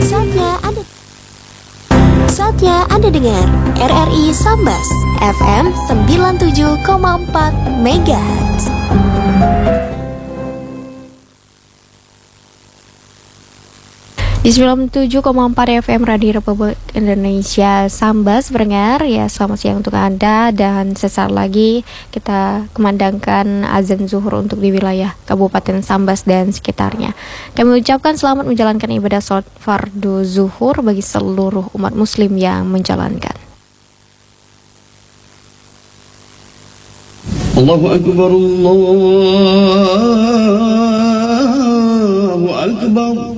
Saatnya Anda Saatnya Anda dengar RRI Sambas FM 97,4 MHz. Di 97,4 FM Radio Republik Indonesia Sambas pendengar, ya selamat siang untuk Anda, dan sesaat lagi kita kumandangkan azan zuhur untuk di wilayah Kabupaten Sambas dan sekitarnya. Kami ucapkan selamat menjalankan ibadah sholat fardu zuhur bagi seluruh umat muslim yang menjalankan. Allahu Akbar, Allahu Akbar.